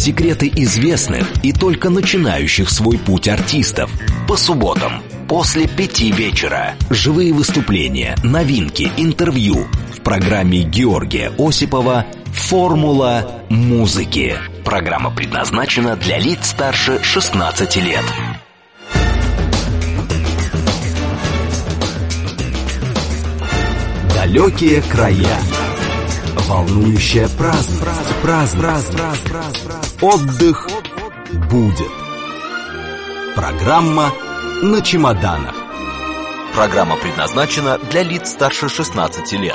Секреты известных и только начинающих свой путь артистов. По субботам после 5 вечера. Живые выступления, новинки, интервью. В программе Георгия Осипова «Формула музыки». Программа предназначена для лиц старше 16 лет. Далекие края. Волнующая праздность. Отдых будет. Программа на чемоданах. Программа предназначена для лиц старше 16 лет.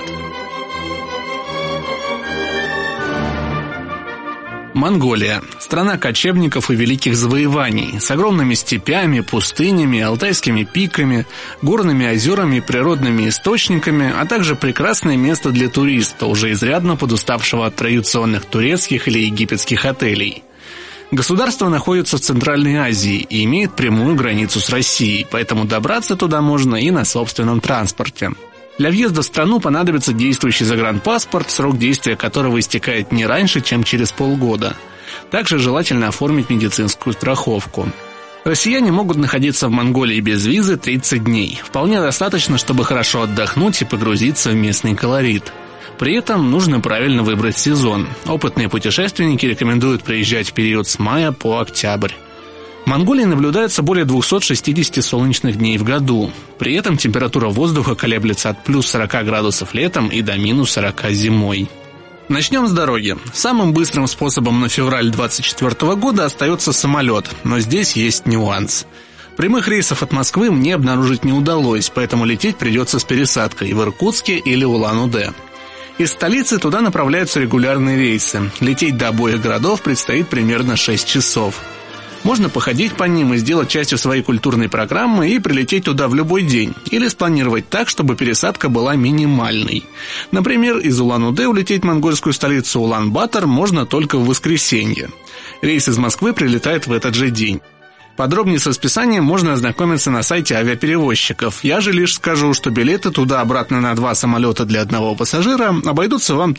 Монголия – страна кочевников и великих завоеваний, с огромными степями, пустынями, алтайскими пиками, горными озерами и природными источниками, а также прекрасное место для туриста, уже изрядно подуставшего от традиционных турецких или египетских отелей. Государство находится в Центральной Азии и имеет прямую границу с Россией, поэтому добраться туда можно и на собственном транспорте. Для въезда в страну понадобится действующий загранпаспорт, срок действия которого истекает не раньше, чем через полгода. Также желательно оформить медицинскую страховку. Россияне могут находиться в Монголии без визы 30 дней. Вполне достаточно, чтобы хорошо отдохнуть и погрузиться в местный колорит. При этом нужно правильно выбрать сезон. Опытные путешественники рекомендуют приезжать в период с мая по октябрь. В Монголии наблюдается более 260 солнечных дней в году. При этом температура воздуха колеблется от плюс 40 градусов летом и до минус 40 зимой. Начнем с дороги. Самым быстрым способом на февраль 2024 года остается самолет, но здесь есть нюанс. Прямых рейсов от Москвы мне обнаружить не удалось, поэтому лететь придется с пересадкой в Иркутске или Улан-Удэ. Из столицы туда направляются регулярные рейсы. Лететь до обоих городов предстоит примерно 6 часов. Можно походить по ним и сделать частью своей культурной программы и прилететь туда в любой день. Или спланировать так, чтобы пересадка была минимальной. Например, из Улан-Удэ улететь в монгольскую столицу Улан-Батор можно только в воскресенье. Рейс из Москвы прилетает в этот же день. Подробнее с расписанием можно ознакомиться на сайте авиаперевозчиков. Я же лишь скажу, что билеты туда-обратно на 2 самолета для одного пассажира обойдутся вам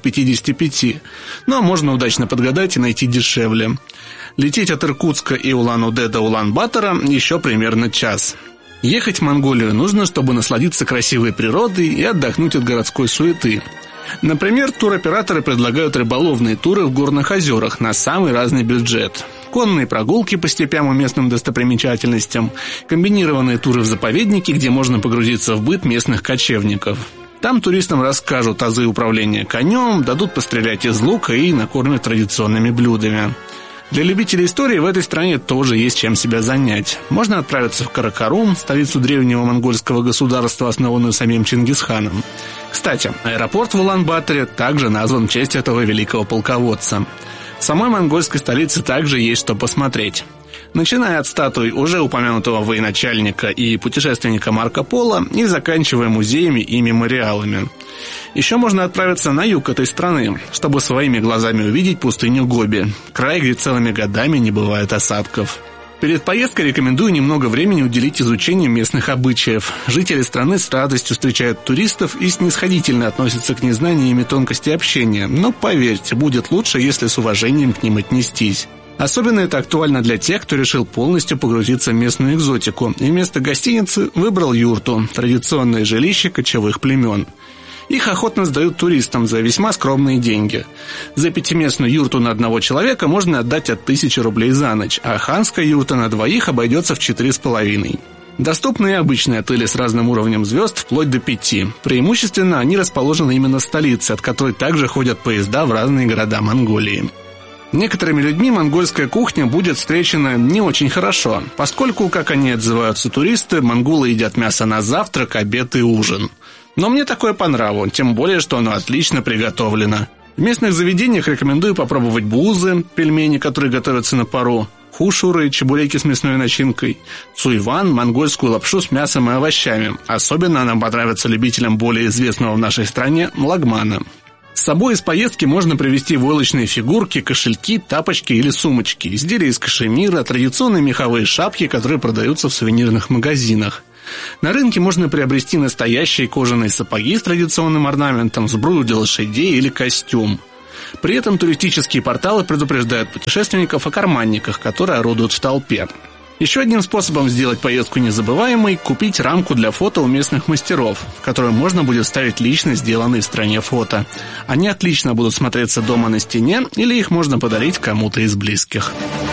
1055, но можно удачно подгадать и найти дешевле. Лететь от Иркутска и Улан-Удэ до Улан-Батора еще примерно час. Ехать в Монголию нужно, чтобы насладиться красивой природой и отдохнуть от городской суеты. Например, туроператоры предлагают рыболовные туры в горных озерах на самый разный бюджет. Конные прогулки по степям и местным достопримечательностям, комбинированные туры в заповедники, где можно погрузиться в быт местных кочевников. Там туристам расскажут азы управления конем, дадут пострелять из лука и накормят традиционными блюдами. Для любителей истории в этой стране тоже есть чем себя занять. Можно отправиться в Каракарум, столицу древнего монгольского государства, основанную самим Чингисханом. Кстати, аэропорт в Улан-Баторе также назван в честь этого великого полководца. В самой монгольской столице также есть что посмотреть. Начиная от статуй уже упомянутого военачальника и путешественника Марко Поло и заканчивая музеями и мемориалами. Еще можно отправиться на юг этой страны, чтобы своими глазами увидеть пустыню Гоби, край, где целыми годами не бывает осадков. Перед поездкой рекомендую немного времени уделить изучению местных обычаев. Жители страны с радостью встречают туристов и снисходительно относятся к незнанию ими тонкостей общения, но поверьте, будет лучше, если с уважением к ним отнестись. Особенно это актуально для тех, кто решил полностью погрузиться в местную экзотику и вместо гостиницы выбрал юрту, традиционное жилище кочевых племен. Их охотно сдают туристам за весьма скромные деньги. За 5-местную юрту на одного человека можно отдать от 1000 рублей за ночь, а ханская юрта на 2 обойдется в 4,5. Доступны и обычные отели с разным уровнем звезд, вплоть до 5. Преимущественно они расположены именно в столице, от которой также ходят поезда в разные города Монголии. Некоторыми людьми монгольская кухня будет встречена не очень хорошо, поскольку, как они отзываются туристы, монголы едят мясо на завтрак, обед и ужин. Но мне такое по нраву, тем более, что оно отлично приготовлено. В местных заведениях рекомендую попробовать бузы, пельмени, которые готовятся на пару, хушуры, чебуреки с мясной начинкой, цуйван, монгольскую лапшу с мясом и овощами. Особенно она понравится любителям более известного в нашей стране лагмана. С собой из поездки можно привезти войлочные фигурки, кошельки, тапочки или сумочки, изделия из кашемира, традиционные меховые шапки, которые продаются в сувенирных магазинах. На рынке можно приобрести настоящие кожаные сапоги с традиционным орнаментом, сбрую для лошадей или костюм. При этом туристические порталы предупреждают путешественников о карманниках, которые орудуют в толпе. Еще одним способом сделать поездку незабываемой – купить рамку для фото у местных мастеров, в которую можно будет ставить лично сделанные в стране фото. Они отлично будут смотреться дома на стене, или их можно подарить кому-то из близких.